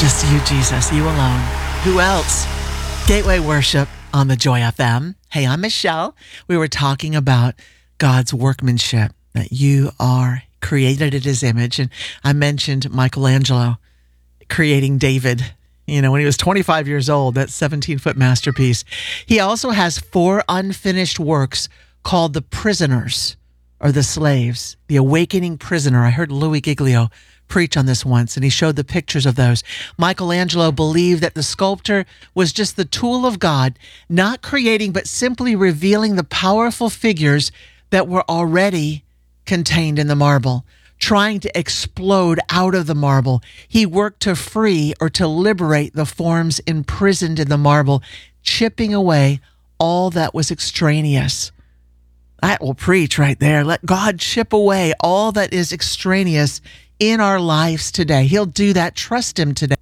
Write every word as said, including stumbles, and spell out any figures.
Just you, Jesus, you alone. Who else? Gateway Worship on the Joy F M. Hey, I'm Michelle. We were talking about God's workmanship, that you are created in his image. And I mentioned Michelangelo creating David, you know, when he was twenty-five years old, that seventeen-foot masterpiece. He also has four unfinished works called The Prisoners, or The Slaves, The Awakening Prisoner. I heard Louis Giglio preach on this once, and he showed the pictures of those. Michelangelo believed that the sculptor was just the tool of God, not creating, but simply revealing the powerful figures that were already contained in the marble, trying to explode out of the marble. He worked to free or to liberate the forms imprisoned in the marble, chipping away all that was extraneous. That will preach right there. Let God chip away all that is extraneous in our lives today. He'll do that. Trust him today.